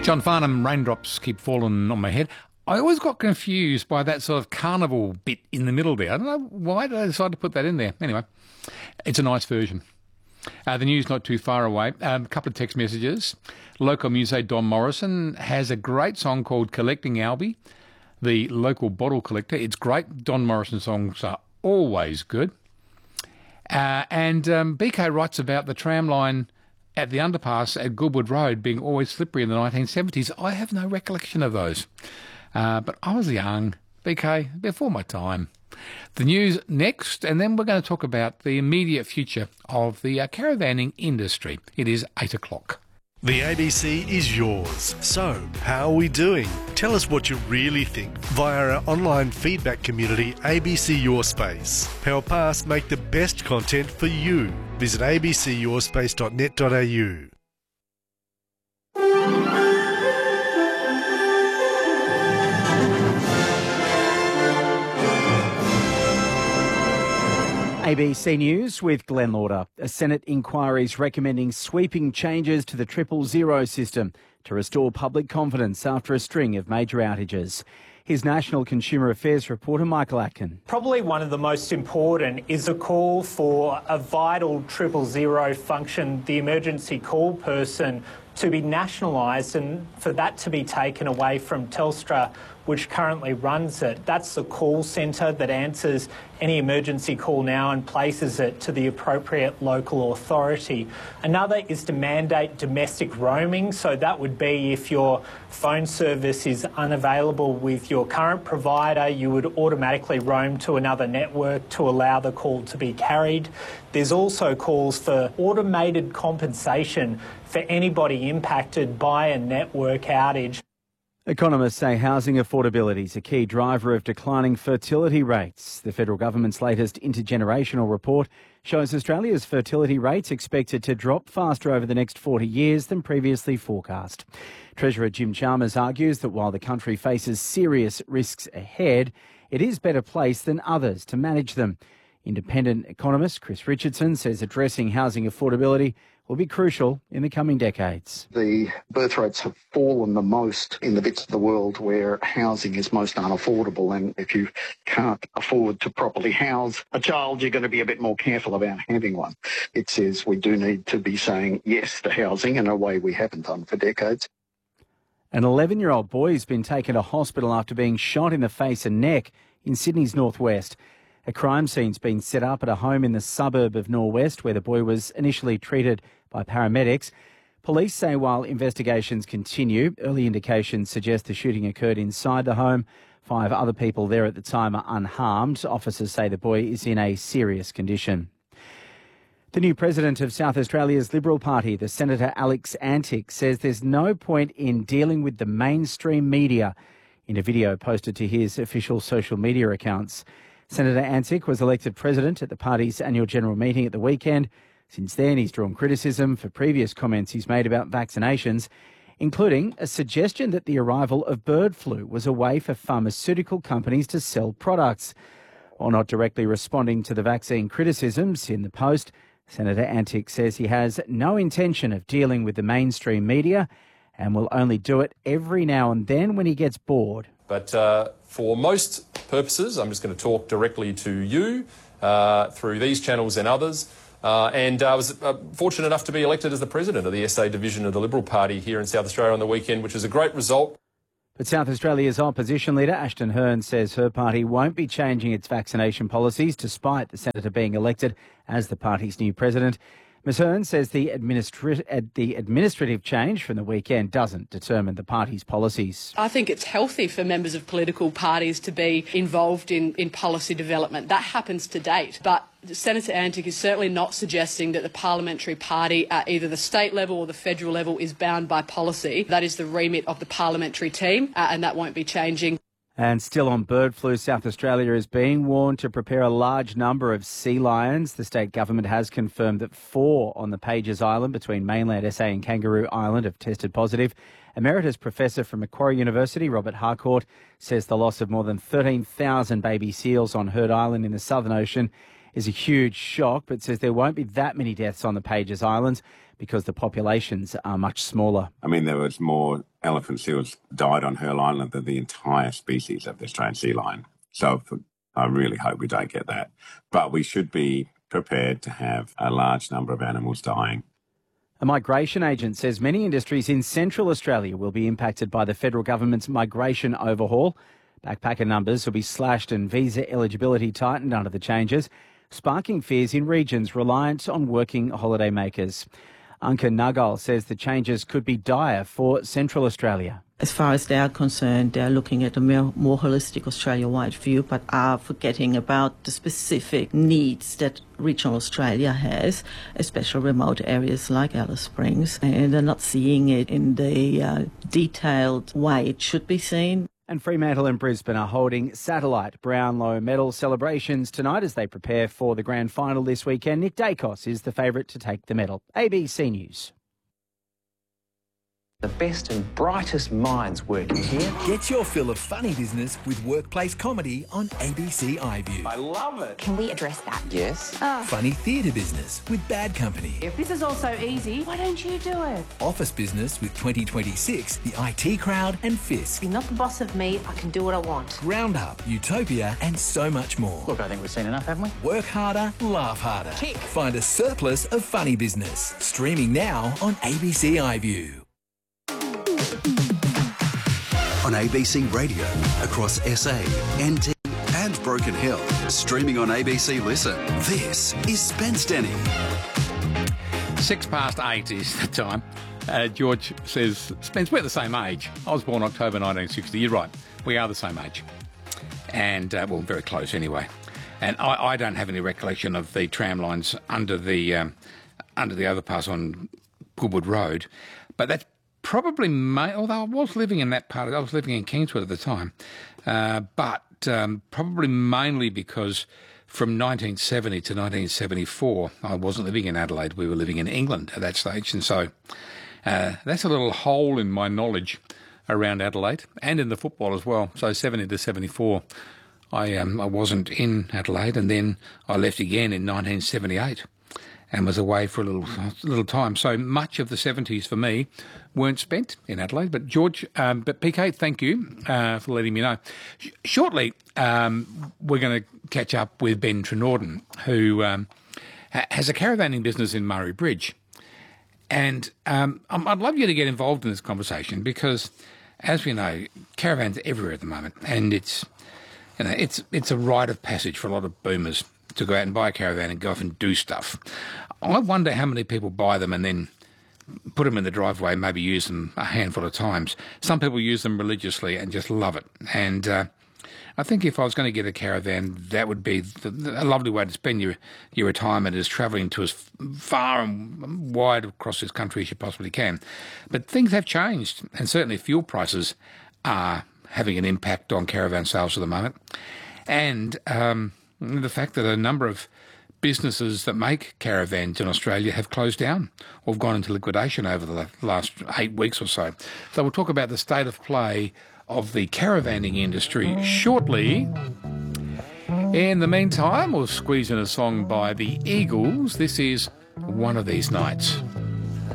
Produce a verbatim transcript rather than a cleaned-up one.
John Farnham, raindrops keep falling on my head. I always got confused by that sort of carnival bit in the middle there. I don't know why did I decide to put that in there. Anyway, it's a nice version. Uh, the news not too far away. Um, a couple of text messages. Local muse Don Morrison has a great song called Collecting Albie, the local bottle collector. It's great. Don Morrison songs are always good. Uh, and um, B K writes about the tram line at the underpass at Goodwood Road being always slippery in the nineteen seventies. I have no recollection of those. Uh, but I was young, B K, before my time. The news next, and then we're going to talk about the immediate future of the uh, caravanning industry. It is eight o'clock. The A B C is yours. So, how are we doing? Tell us what you really think via our online feedback community, A B C Your Space. Power Pass make the best content for you. Visit a b c your space dot net dot a u. A B C News with Glenn Lauder. A Senate inquiry is recommending sweeping changes to the triple zero system to restore public confidence after a string of major outages. Here's National Consumer Affairs reporter Michael Atkin. Probably one of the most important is a call for a vital triple zero function, the emergency call person, to be nationalised and for that to be taken away from Telstra, which currently runs it. That's the call centre that answers any emergency call now and places it to the appropriate local authority. Another is to mandate domestic roaming, so that would be if your phone service is unavailable with your current provider, you would automatically roam to another network to allow the call to be carried. There's also calls for automated compensation for anybody impacted by a network outage. Economists say housing affordability is a key driver of declining fertility rates. The federal government's latest intergenerational report shows Australia's fertility rates expected to drop faster over the next forty years than previously forecast. Treasurer Jim Chalmers argues that while the country faces serious risks ahead, it is better placed than others to manage them. Independent economist Chris Richardson says addressing housing affordability will be crucial in the coming decades. The birth rates have fallen the most in the bits of the world where housing is most unaffordable, and if you can't afford to properly house a child, you're going to be a bit more careful about having one. It says we do need to be saying yes to housing in a way we haven't done for decades. An eleven-year-old boy has been taken to hospital after being shot in the face and neck in Sydney's northwest. A crime scene's been set up at a home in the suburb of Norwest where the boy was initially treated by paramedics. Police say while investigations continue, early indications suggest the shooting occurred inside the home. Five other people there at the time are unharmed. Officers say the boy is in a serious condition. The new president of South Australia's Liberal Party, the Senator Alex Antic, says there's no point in dealing with the mainstream media in a video posted to his official social media accounts. Senator Antic was elected president at the party's annual general meeting at the weekend. Since then, he's drawn criticism for previous comments he's made about vaccinations, including a suggestion that the arrival of bird flu was a way for pharmaceutical companies to sell products. While not directly responding to the vaccine criticisms in the post, Senator Antic says he has no intention of dealing with the mainstream media and will only do it every now and then when he gets bored. But uh, for most purposes, I'm just going to talk directly to you uh, through these channels and others. Uh, and I was uh, fortunate enough to be elected as the president of the S A division of the Liberal Party here in South Australia on the weekend, which is a great result. But South Australia's opposition leader, Ashton Hearn, says her party won't be changing its vaccination policies despite the senator being elected as the party's new president. Miz Hearn says the, administri- uh, the administrative change from the weekend doesn't determine the party's policies. I think it's healthy for members of political parties to be involved in, in policy development. That happens to date. But Senator Antic is certainly not suggesting that the parliamentary party at either the state level or the federal level is bound by policy. That is the remit of the parliamentary team, uh, and that won't be changing. And still on bird flu, South Australia is being warned to prepare a large number of sea lions. The state government has confirmed that four on the Pages Island between mainland S A and Kangaroo Island have tested positive. Emeritus Professor from Macquarie University, Robert Harcourt, says the loss of more than thirteen thousand baby seals on Heard Island in the Southern Ocean is a huge shock, but says there won't be that many deaths on the Pages Islands because the populations are much smaller. I mean, there was more elephant seals died on Hurl Island than the entire species of the Australian sea lion. So I really hope we don't get that. But we should be prepared to have a large number of animals dying. A migration agent says many industries in Central Australia will be impacted by the federal government's migration overhaul. Backpacker numbers will be slashed and visa eligibility tightened under the changes, sparking fears in regions reliant on working holidaymakers. Anka Nagal says the changes could be dire for Central Australia. As far as they are concerned, they are looking at a more, more holistic Australia-wide view, but are forgetting about the specific needs that regional Australia has, especially remote areas like Alice Springs, and they're not seeing it in the uh, detailed way it should be seen. And Fremantle and Brisbane are holding satellite Brownlow medal celebrations tonight as they prepare for the grand final this weekend. Nick Dacos is the favourite to take the medal. A B C News. The best and brightest minds working here. Get your fill of funny business with workplace comedy on A B C iView. I love it. Can we address that? Yes. Oh. Funny theatre business with Bad Company. If this is all so easy, why don't you do it? Office business with twenty twenty-six, the I T Crowd and Fisk. You're not the boss of me, I can do what I want. Round Up, Utopia and so much more. Look, I think we've seen enough, haven't we? Work harder, laugh harder. Tick. Find a surplus of funny business. Streaming now on A B C iView. On A B C Radio, across S A, N T and Broken Hill. Streaming on A B C Listen. This is Spence Denny. Six past eight is the time. Uh, George says, Spence, we're the same age. I was born October nineteen sixty. You're right. We are the same age. And, uh, well, very close anyway. And I, I don't have any recollection of the tram lines under the um, under the overpass on Goodwood Road. But that's probably, ma- although I was living in that part, of, I was living in Kingswood at the time, uh, but um, probably mainly because from nineteen seventy to nineteen seventy-four, I wasn't living in Adelaide, we were living in England at that stage, and so uh, that's a little hole in my knowledge around Adelaide, and in the football as well. So seventy to seventy-four, I, um, I wasn't in Adelaide, and then I left again in nineteen seventy-eight. And was away for a little little time. So much of the seventies for me weren't spent in Adelaide. But George, um, but P K, thank you uh, for letting me know. Sh- shortly, um, we're going to catch up with Ben Trinorden, who um, ha- has a caravanning business in Murray Bridge. And um, I'd love you to get involved in this conversation because, as we know, caravans are everywhere at the moment, and it's you know it's it's a rite of passage for a lot of boomers to go out and buy a caravan and go off and do stuff. I wonder how many people buy them and then put them in the driveway, maybe use them a handful of times. Some people use them religiously and just love it. And uh, I think if I was going to get a caravan, that would be the, the, a lovely way to spend your, your retirement, is travelling to as far and wide across this country as you possibly can. But things have changed, and certainly fuel prices are having an impact on caravan sales at the moment. And um, the fact that a number of businesses that make caravans in Australia have closed down or have gone into liquidation over the last eight weeks or so. So we'll talk about the state of play of the caravanning industry shortly. In the meantime, we'll squeeze in a song by the Eagles. This is One of These Nights.